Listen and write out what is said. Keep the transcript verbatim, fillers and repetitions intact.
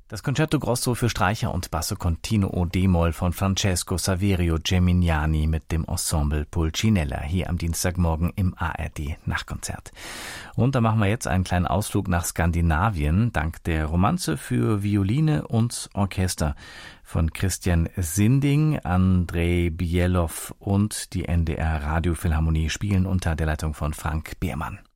Das Concerto Grosso für Streicher und Basso Continuo d-Moll von Francesco Saverio Gemignani mit dem Ensemble Pulcinella hier am Dienstagmorgen im A R D-Nachtkonzert. Und da machen wir jetzt einen kleinen Ausflug nach Skandinavien, dank der Romanze für Violine und Orchester von Christian Sinding. Andrei Bielow und die N D R Radiophilharmonie spielen unter der Leitung von Frank Beermann.